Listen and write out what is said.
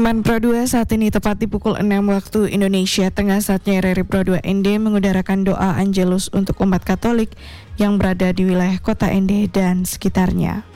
Teman Pro 2, saat ini tepat di pukul 6 waktu Indonesia Tengah, saatnya RRI Pro 2 ND mengudarakan doa Angelus untuk umat Katolik yang berada di wilayah kota ND dan sekitarnya.